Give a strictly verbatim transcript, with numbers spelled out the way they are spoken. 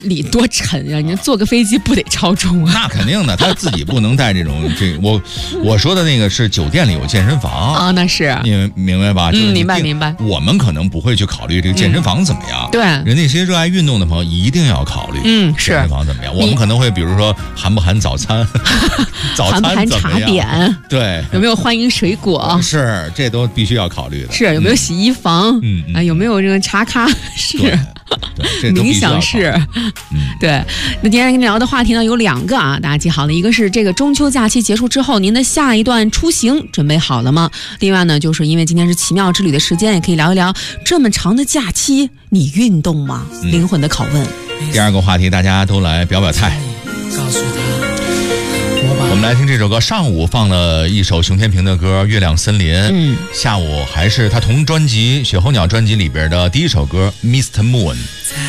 里多沉呀、啊！你坐个飞机不得超重啊？ 那肯定的，他自己不能带这种这我我说的那个是酒店里有健身房啊，那是你明白吧？ 嗯，明白明白。 我们可能不会去考虑这个健身房怎么样， 嗯、对， 人那些热爱运动的朋友一定要考虑， 嗯，是健身房怎么样？我们可能会比如说含不含早餐，早餐含不含茶点？ 对， 有没有欢迎水果？ 是，这都必须要考虑的。 是，有没有洗衣房？ 嗯嗯、 啊，有没有这个茶咖室？ 对， 冥想室。 嗯， 对。那今天跟你聊的话题呢有两个啊，大家记好了，一个是这个中秋假期结束之后，您的下一段出行准备好了吗？另外呢，就是因为今天是奇妙之旅的时间，也可以聊一聊这么长的假期，你运动吗？嗯、灵魂的拷问。 第二个话题，大家都来表表态。告诉他。我们来听这首歌，上午放了一首熊天平的歌《月亮森林》， 嗯， 下午还是他同专辑《雪候鸟》专辑里边的第一首歌《Mister Moon》。